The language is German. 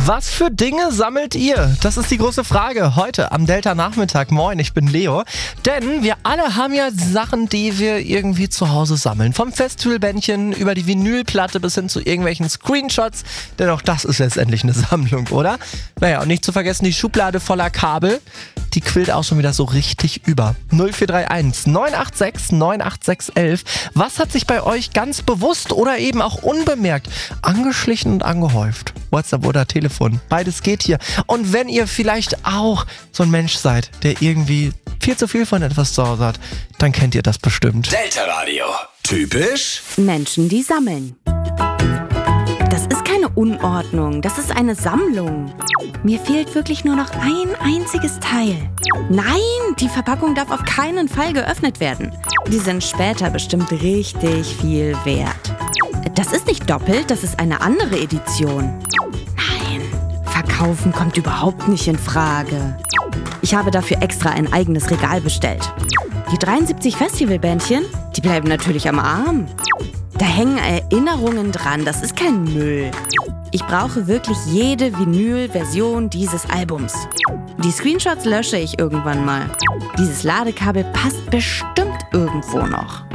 Was für Dinge sammelt ihr? Das ist die große Frage heute am Delta-Nachmittag. Moin, ich bin Leo. Denn wir alle haben ja Sachen, die wir irgendwie zu Hause sammeln. Vom Festivalbändchen über die Vinylplatte bis hin zu irgendwelchen Screenshots. Denn auch das ist letztendlich eine Sammlung, oder? Naja, und nicht zu vergessen die Schublade voller Kabel. Die quillt auch schon wieder so richtig über. 0431 986 98611. Was hat sich bei euch ganz bewusst oder eben auch unbemerkt angeschlichen und angehäuft? WhatsApp oder Telefon. Beides geht hier. Und wenn ihr vielleicht auch so ein Mensch seid, der irgendwie viel zu viel von etwas zu Hause hat, dann kennt ihr das bestimmt. Delta Radio. Typisch Menschen, die sammeln. Das ist keine Unordnung, das ist eine Sammlung. Mir fehlt wirklich nur noch ein einziges Teil. Nein, die Verpackung darf auf keinen Fall geöffnet werden. Die sind später bestimmt richtig viel wert. Das ist nicht doppelt, das ist eine andere Edition. Nein, verkaufen kommt überhaupt nicht in Frage. Ich habe dafür extra ein eigenes Regal bestellt. Die 73 Festivalbändchen, die bleiben natürlich am Arm. Da hängen Erinnerungen dran, das ist kein Müll. Ich brauche wirklich jede Vinyl-Version dieses Albums. Die Screenshots lösche ich irgendwann mal. Dieses Ladekabel passt bestimmt irgendwo noch.